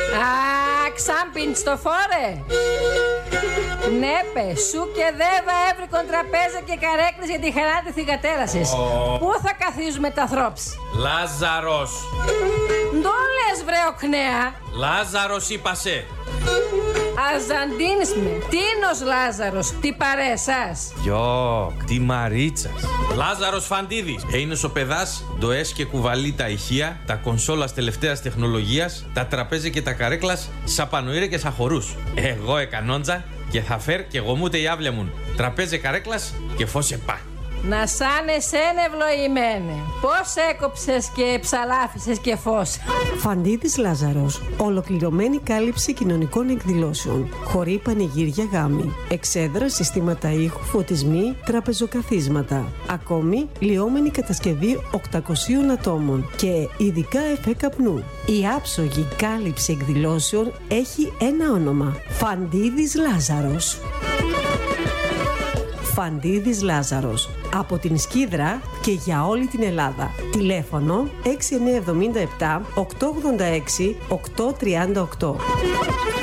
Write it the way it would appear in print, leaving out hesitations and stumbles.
Ξάμπιν στο φόρε. Ναι, πε, σου και δέβα έβρικον τραπέζα και καρέκλες για τη χαρά τη θυγατέρασης. Πού θα καθίζουμε τα θρόψ? Λάζαρος. Ντο λες βρε οκνέα. Λάζαρος είπασε. Αζαντίνς με. Τίνος Λάζαρος, τι παρέσας. Γιω, τι Μαρίτσας. Λάζαρος Φαντίδης. Είναι ο παιδάς, ντοές και κουβαλεί τα ηχεία, τα κονσόλας τελευταίας τεχνολογίας, τα τραπέζια και τα καρέκλας, σαπανοήρε και σαχωρούς. Εγώ εκανόντζα και θα φέρ και εγώ μούτε η άβλια μου. Τραπέζια καρέκλας και φώσε πά. Να σαν εσένα ευλογημένε. Πώς έκοψες και ψαλάφισες και φως. Φαντίδης Λάζαρος. Ολοκληρωμένη κάλυψη κοινωνικών εκδηλώσεων. Χωρί πανηγύρια γάμοι. Εξέδρα, συστήματα ήχου, φωτισμοί, τραπεζοκαθίσματα. Ακόμη, λιώμενη κατασκευή 800 ατόμων και ειδικά εφέ καπνού. Η άψογη κάλυψη εκδηλώσεων έχει ένα όνομα. Φαντίδης Λάζαρος. Φαντίδης Λάζαρος. Από την Σκύδρα και για όλη την Ελλάδα. Τηλέφωνο 6977 886 838.